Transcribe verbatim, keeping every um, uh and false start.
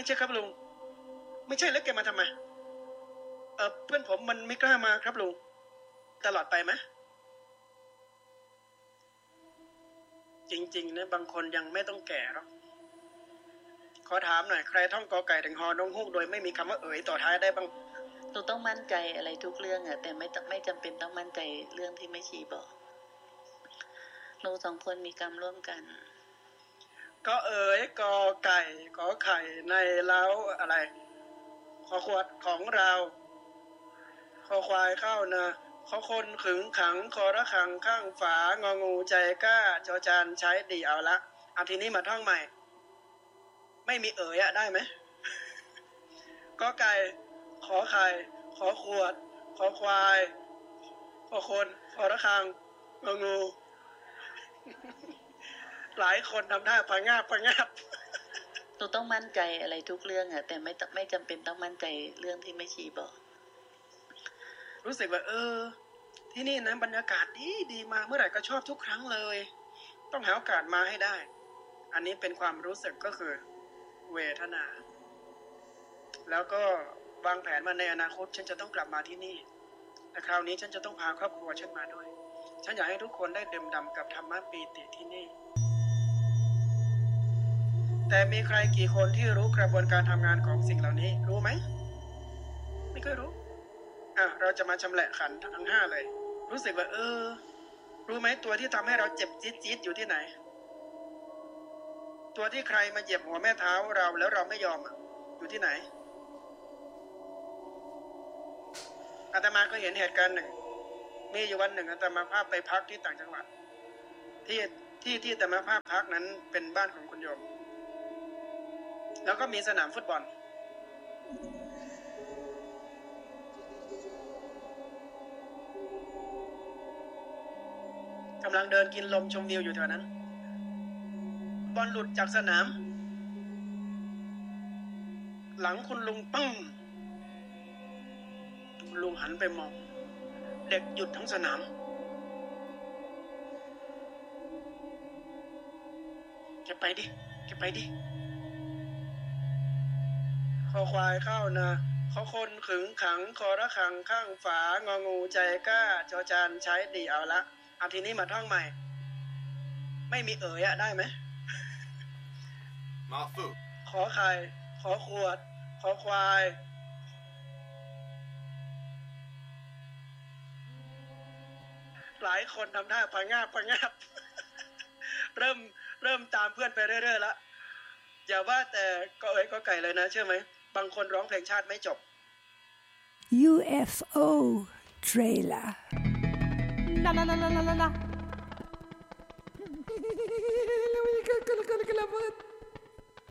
ใช่ครับลุงไม่ใช่แล้วแกมาทำไมเออเพื่อนผมมันไม่กล้ามาครับลุงตลอดไปไหมจริงๆนะบางคนยังไม่ต้องแก่หรอกขอถามหน่อยใครท่องกอไก่ถึงฮอนงฮูกโดยไม่มีคำว่าเอ๋ยต่อท้ายได้บ้างหนูต้องมั่นใจอะไรทุกเรื่องอะแต่ไม่ไม่จำเป็นต้องมั่นใจเรื่องที่ไม่ชี้บอกหนูสองคนมีกรรมร่วมกันก็เอ๋ยกอไก่ขอไข่ในเล้าอะไรขอขวดของเราขอควายเข้านะขอคนขึงขังขอระฆังข้างฝางองูใจกล้าจอจานใช้ดีเอาละเอาทีนี้มาท่องใหม่ไม่มีเอ๋ยอะได้ไหมก็ไก่ขอไข่ขอขวดขอควายขอคนขอระฆังงองูหลายคนทำท่าพังงาบพังงาบหนูต้องมั่นใจอะไรทุกเรื่องอะแต่ไม่ไม่จำเป็นต้องมั่นใจเรื่องที่ไม่ชี้บอกรู้สึกว่าเออที่นี่นะบรรยากาศดีดีมาเมื่อไหร่ก็ชอบทุกครั้งเลยต้องหาโอกาสมาให้ได้อันนี้เป็นความรู้สึกก็คือเวทนาแล้วก็วางแผนมาในอนาคตฉันจะต้องกลับมาที่นี่แต่คราวนี้ฉันจะต้องพาครอบครัวฉันมาด้วยฉันอยากให้ทุกคนได้ดื่มด่ำกับธรรมะปีติที่นี่แต่มีใครกี่คนที่รู้กระบวนการทำงานของสิ่งเหล่านี้รู้ไหมไม่เคยรู้อ่ะเราจะมาชำแหละขันธ์ทั้งห้าเลยรู้สึกว่าเออรู้ไหมตัวที่ทำให้เราเจ็บจี๊ดจี๊ดอยู่ที่ไหนตัวที่ใครมาเหยียบหัวแม่เท้าเราแล้วเราไม่ยอมอยู่ที่ไหนอาตมาก็เห็นเหตุการณ์หนึ่งมีอยู่วันหนึ่งอาตมาภาพไปพักที่ต่างจังหวัดที่ที่ที่อาตมาภาพพักนั้นเป็นบ้านของคุณโยมแล้วก็มีสนามฟุตบอลกำลังเดินกินลมชมวิวอยู่แถวนั้นบอลหลุดจากสนามหลังคุณลุงปึ้งคุณลุงหันไปมองเด็กหยุดทั้งสนามแกไปดิแกไปดิขอควายเข้านะขอคนขึงขังขอระฆังข้างฝางองูใจกล้าจอจานใช้ดีเอาละเอาทีนี้มาท่องใหม่ไม่มีเอ๋ยอะได้ไหมมาฟูขอไข่ขอขวดขอควายหลายคนทำท่าพังงาบพังงาบเริ่มเริ่มตามเพื่อนไปเรื่อยๆแล้วอย่าว่าแต่ก็เอ๋ยก็ไก่เลยนะเชื่อไหมบางคนร้องเพลงชาติไม่จบยู เอฟ โอ trailer la la la la la la